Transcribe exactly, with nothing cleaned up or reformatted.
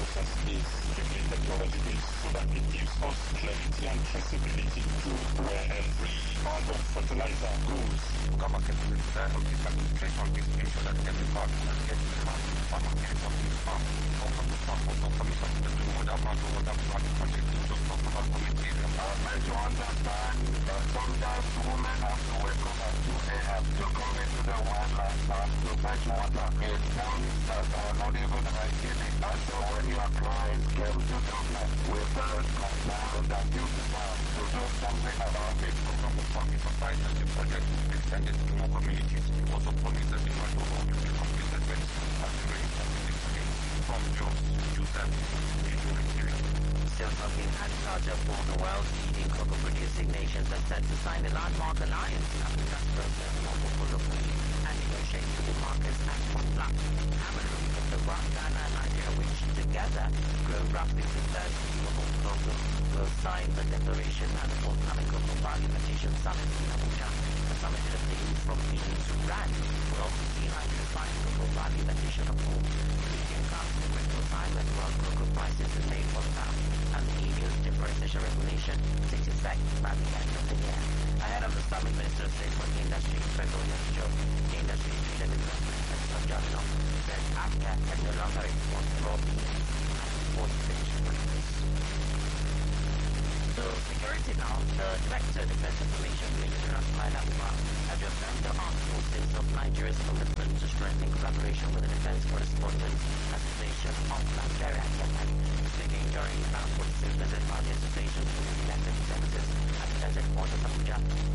process is strictly technology-based so that it gives us clarity and traceability to where every pound of fertilizer goes. Kama katika administration is ensure that every part will get the farm, farmer gets up in the farm, out of the farm, out of commission to do whatever, whatever project is just talk about the material. I'm meant to understand that sometimes women have to wake up at two a m to come into the wildlife farm to fetch water in ponds that are not even hygienic. And so when your clients came to government with those concerns that you deserve to do something about it, program of farming society and the project is extended to more communities. We also promise that the matter will be completed very soon as the rain has been experienced from jobs to service into Nigeria. Still talking agriculture for the world's leading cocoa producing nations are set to sign the landmark alliance in Africa's first ever full of wheat and negotiate with markets at one black. Cameroon, the Rwanda, Ghana and Nigeria, which together grow roughly two-thirds of all cocoa, will sign the declaration at the forthcoming cocoa parliamentation summit in Abuja. The summit is a theme from Benin to Rand will also see Nigeria sign cocoa parliamentation of all. The region comes to critical time when world cocoa prices remain volatile and the E U's differentiation regulation takes effect by the end of the year. Ahead of the summit, Minister of State for Industry, Petroleum Joe, Industry, Trade and Investment, Minister John Long, said Africa can no longer export raw beans and export finished products. So, security now, the Director of Defense Information, Major General Smaila Umar, has affirmed the armed forces of Nigeria's commitment to strengthening collaboration with the defense correspondents, Association of Nigeria and